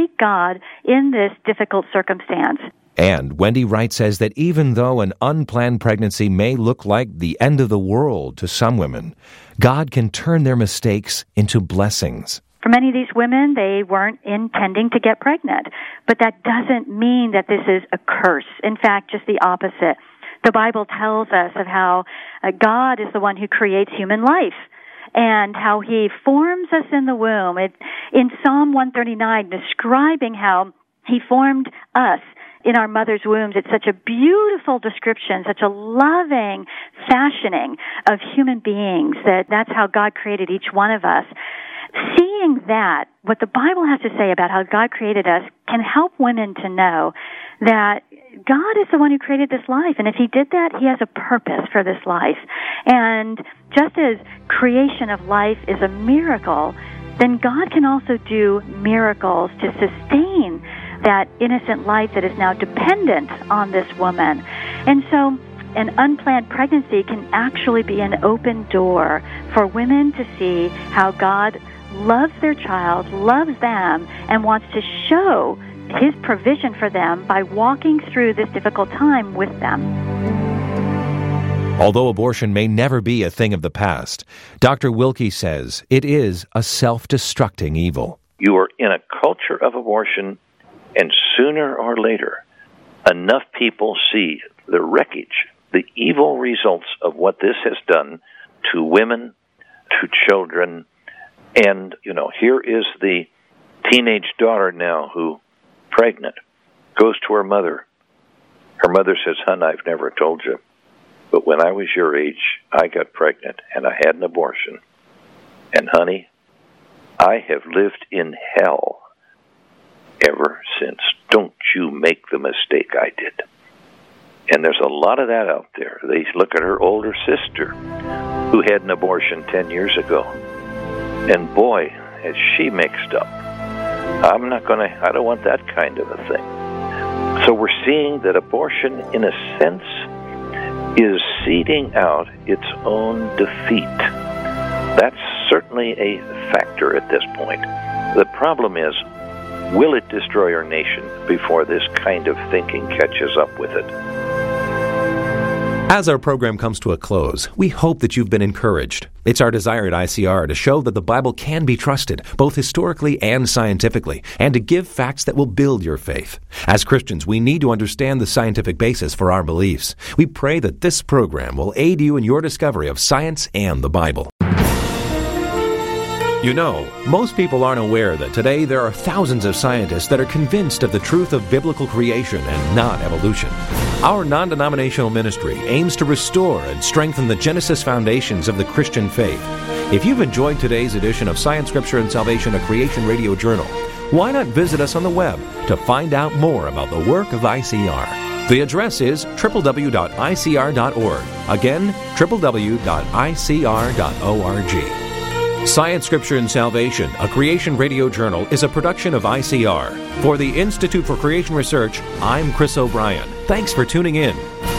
seek God in this difficult circumstance. And Wendy Wright says that even though an unplanned pregnancy may look like the end of the world to some women, God can turn their mistakes into blessings. For many of these women, they weren't intending to get pregnant, but that doesn't mean that this is a curse. In fact, just the opposite. The Bible tells us of how God is the one who creates human life and how He forms us in the womb. In Psalm 139, describing how He formed us in our mother's wombs, it's such a beautiful description, such a loving fashioning of human beings, that's how God created each one of us. Seeing that, what the Bible has to say about how God created us can help women to know that God is the one who created this life, and if He did that, He has a purpose for this life. And just as creation of life is a miracle, then God can also do miracles to sustain that innocent life that is now dependent on this woman. And so an unplanned pregnancy can actually be an open door for women to see how God loves their child, loves them, and wants to show His provision for them by walking through this difficult time with them. Although abortion may never be a thing of the past, Dr. Wilkie says it is a self-destructing evil. You are in a culture of abortion, and sooner or later, enough people see the wreckage, the evil results of what this has done to women, to children. And, here is the teenage daughter now who, pregnant, goes to her mother. Her mother says, "Hon, I've never told you, but when I was your age, I got pregnant and I had an abortion. And, honey, I have lived in hell ever since. Don't you make the mistake I did." And there's a lot of that out there. They look at her older sister who had an abortion 10 years ago. And boy, is she mixed up. I don't want that kind of a thing. So we're seeing that abortion, in a sense, is seeding out its own defeat. That's certainly a factor at this point. The problem is, will it destroy our nation before this kind of thinking catches up with it? As our program comes to a close, we hope that you've been encouraged. It's our desire at ICR to show that the Bible can be trusted, both historically and scientifically, and to give facts that will build your faith. As Christians, we need to understand the scientific basis for our beliefs. We pray that this program will aid you in your discovery of science and the Bible. Most people aren't aware that today there are thousands of scientists that are convinced of the truth of biblical creation and not evolution. Our non-denominational ministry aims to restore and strengthen the Genesis foundations of the Christian faith. If you've enjoyed today's edition of Science, Scripture, and Salvation, a Creation Radio Journal, why not visit us on the web to find out more about the work of ICR? The address is www.icr.org. Again, www.icr.org. Science, Scripture, and Salvation, a Creation Radio Journal, is a production of ICR. For the Institute for Creation Research, I'm Chris O'Brien. Thanks for tuning in.